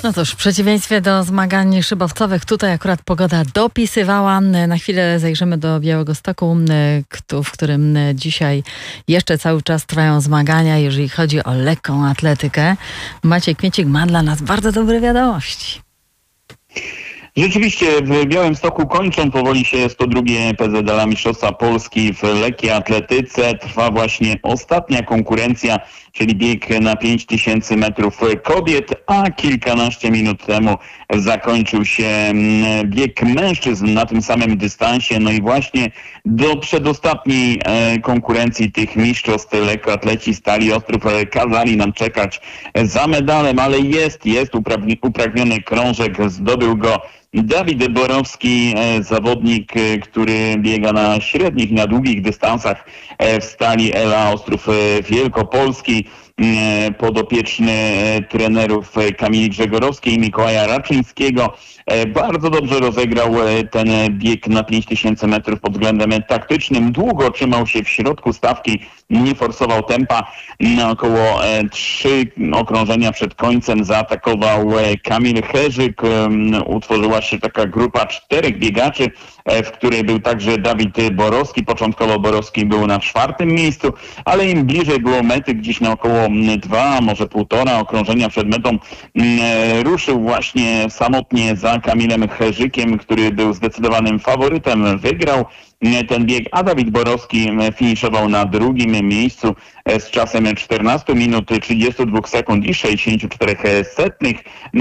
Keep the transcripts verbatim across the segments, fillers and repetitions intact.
No cóż, w przeciwieństwie do zmagań szybowcowych, tutaj akurat pogoda dopisywała. Na chwilę zajrzymy do Białegostoku, w którym dzisiaj jeszcze cały czas trwają zmagania, jeżeli chodzi o lekką atletykę. Maciej Kmiecik ma dla nas bardzo dobre wiadomości. Rzeczywiście w Białymstoku kończą powoli się sto drugie P Z D L Mistrzostwa Polski w lekkiej atletyce. Trwa właśnie ostatnia konkurencja, czyli bieg na pięć tysięcy metrów kobiet, a kilkanaście minut temu zakończył się bieg mężczyzn na tym samym dystansie. No i właśnie do przedostatniej konkurencji tych mistrzostw lekkoatleci Stali Ostrów kazali nam czekać za medalem, ale jest, jest upragniony krążek, zdobył go Dawid Borowski, zawodnik, który biega na średnich i na długich dystansach w Stali Ela Ostrów Wielkopolski, podopieczny trenerów Kamili Grzegorowskiej i Mikołaja Raczyńskiego. Bardzo dobrze rozegrał ten bieg na pięć tysięcy metrów pod względem taktycznym. Długo trzymał się w środku stawki, nie forsował tempa. Na około trzy okrążenia przed końcem zaatakował Kamil Herzyk. Utworzyła się taka grupa czterech biegaczy, w której był także Dawid Borowski. Początkowo Borowski był na czwartym miejscu, ale im bliżej było mety, gdzieś na około dwa, może półtora okrążenia przed metą, ruszył właśnie samotnie za Kamilem Herzykiem, który był zdecydowanym faworytem. Wygrał ten bieg, a Dawid Borowski finiszował na drugim miejscu z czasem czternaście minut trzydzieści dwa sekund i sześćdziesiąt cztery setnych.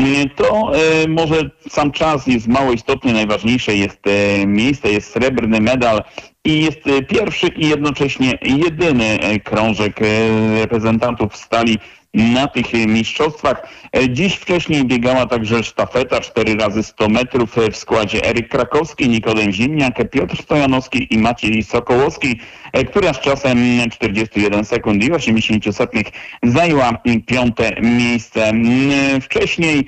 To może sam czas jest mało istotny, najważniejsze jest miejsce, jest srebrny medal i jest pierwszy i jednocześnie jedyny krążek reprezentantów Stali na tych mistrzostwach. Dziś wcześniej biegała także sztafeta cztery razy sto metrów w składzie Eryk Krakowski, Nikodem Zimniak, Piotr Stojanowski i Maciej Sokołowski, która z czasem czterdzieści jeden sekund i osiemdziesiąt setnych zajęła piąte miejsce. Wcześniej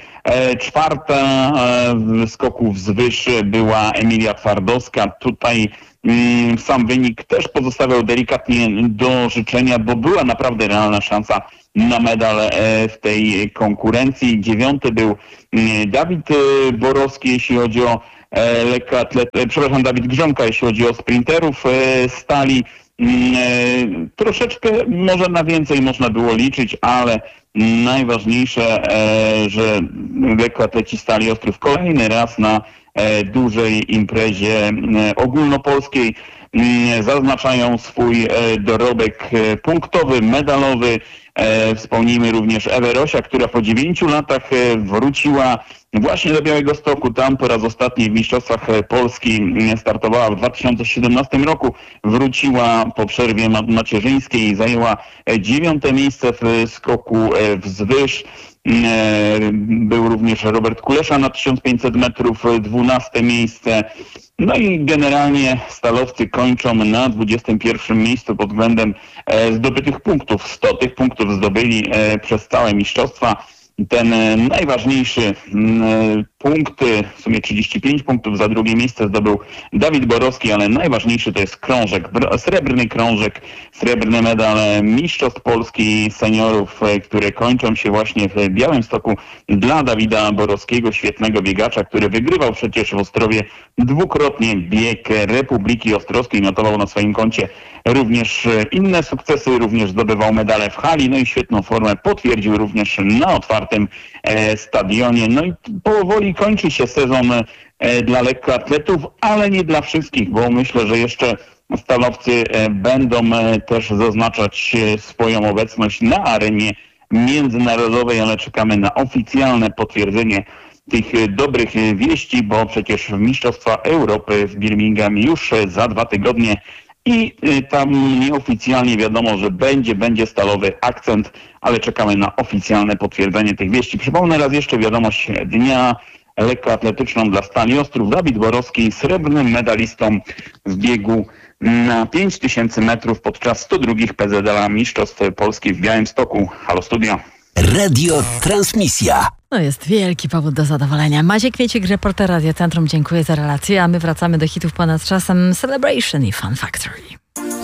czwarta w skoku wzwyż była Emilia Twardowska. Tutaj sam wynik też pozostawiał delikatnie do życzenia, bo była naprawdę realna szansa na medal w tej konkurencji. Dziewiąty był Dawid Borowski, jeśli chodzi o lekkoatletę, przepraszam, Dawid Grzonka, jeśli chodzi o sprinterów Stali. Troszeczkę może na więcej można było liczyć, ale najważniejsze, że lekkoatleci Stali Ostrów kolejny raz na dużej imprezie ogólnopolskiej zaznaczają swój dorobek punktowy, medalowy. Wspomnijmy również Ewę Rosia, która po dziewięciu latach wróciła właśnie do Białegostoku. Tam po raz ostatni w Mistrzostwach Polski startowała w dwa tysiące siedemnastym roku. Wróciła po przerwie macierzyńskiej i zajęła dziewiąte miejsce w skoku wzwyż. Był również Robert Kulesza na tysiąc pięćset metrów, dwunaste miejsce. No i generalnie stalowcy kończą na dwudziestym pierwszym miejscu pod względem zdobytych punktów. sto tych punktów zdobyli przez całe mistrzostwa. Ten najważniejszy punkt, w sumie trzydzieści pięć punktów za drugie miejsce zdobył Dawid Borowski, ale najważniejszy to jest krążek, srebrny krążek, srebrny medal Mistrzostw Polski seniorów, które kończą się właśnie w Białymstoku dla Dawida Borowskiego, świetnego biegacza, który wygrywał przecież w Ostrowie dwukrotnie bieg Republiki Ostrowskiej, notował na swoim koncie również inne sukcesy, również zdobywał medale w hali, no i świetną formę potwierdził również na otwartym stadionie. No i powoli kończy się sezon dla lekkoatletów, ale nie dla wszystkich, bo myślę, że jeszcze stalowcy będą też zaznaczać swoją obecność na arenie międzynarodowej, ale czekamy na oficjalne potwierdzenie tych dobrych wieści, bo przecież Mistrzostwa Europy w Birmingham już za dwa tygodnie i tam nieoficjalnie wiadomo, że będzie, będzie stalowy akcent, ale czekamy na oficjalne potwierdzenie tych wieści. Przypomnę raz jeszcze wiadomość dnia lekkoatletyczną dla Stali Ostrów. Dawid Borowski, srebrnym medalistą w biegu na pięć tysięcy metrów podczas stu drugich P Z D L Mistrzostw Polski w Białymstoku. Halo Studio. Radio Transmisja. No jest wielki powód do zadowolenia. Maciej Kwiecik, reporter Radio Centrum, dziękuję za relację, a my wracamy do hitów ponad czasem Celebration i Fun Factory.